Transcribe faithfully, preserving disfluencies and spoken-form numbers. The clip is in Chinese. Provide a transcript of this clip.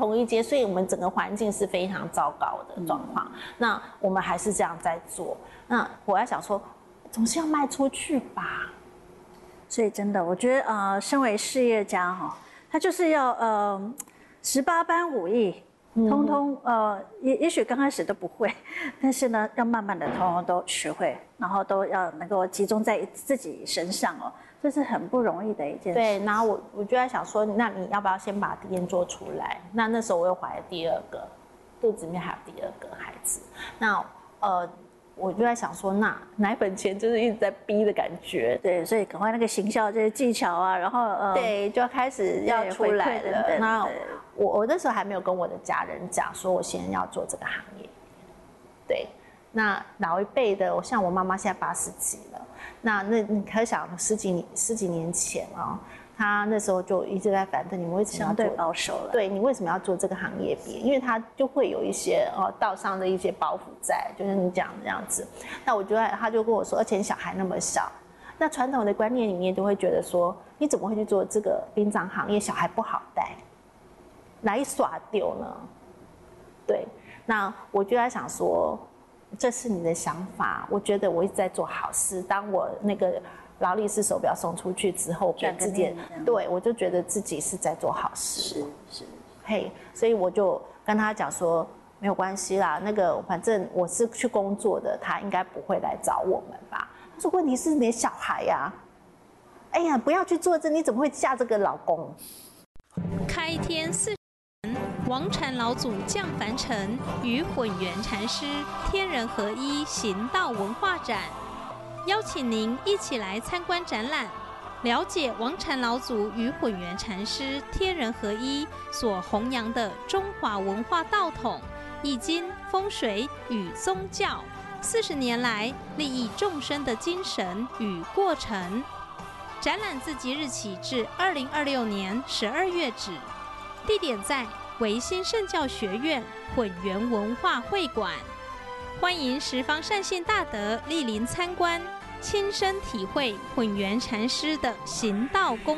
同一街，所以我们整个环境是非常糟糕的状况。嗯、那我们还是这样在做。那我在想说，总是要卖出去吧。 所以真的，我觉得呃，身为事业家哈，他就是要呃十八般武艺，通通呃也也许刚开始都不会，但是呢，要慢慢的通通都学会，然后都要能够集中在自己身上哦，这是很不容易的一件事。 对，然后我我就在想说，那你要不要先把店做出来？那那时候我又怀了第二个，肚子里面还有第二个孩子，那呃。我就在想说，那奶粉钱就是一直在逼的感觉， 对，所以赶快那个行销这些技巧啊，然后呃， 对，就要开始要出来了。那我我那时候还没有跟我的家人讲，说我现在要做这个行业。对，那老一辈的，像我妈妈现在八十几了，那那你可想十几年十几年前啊、哦。他那时候就一直在反对你们为什么要做， 相对保守了。 对，你为什么要做这个行业别？因为他就会有一些呃道上的一些包袱在，就是你讲的这样子。那我觉得他就跟我说，而且你小孩那么小，那传统的观念里面都会觉得说，你怎么会去做这个殡葬行业？小孩不好带，来耍丢呢？对，那我就在想说，这是你的想法。我觉得我一直在做好事。当我那个。劳力士手表送出去之后，给自己，对我就觉得自己是在做好事。 是是， 嘿，所以我就跟他讲说，没有关系啦，那个反正我是去工作的，他应该不会来找我们吧？他说问题是没小孩呀、啊，哎呀，不要去做这，你怎么会嫁这个老公？ 开天四神，王禅老祖降凡尘，与混元禅师天人合一行道文化展。邀请您一起来参观展览，了解王禅老祖与混元禅师天人合一所弘扬的中华文化道统、易经、风水与宗教四十年来利益众生的精神与过程。展览自即日起至二零二六年十二月止，地点在维新圣教学院混元文化会馆。欢迎十方善信大德莅临参观，亲身体会混元禅师的行道功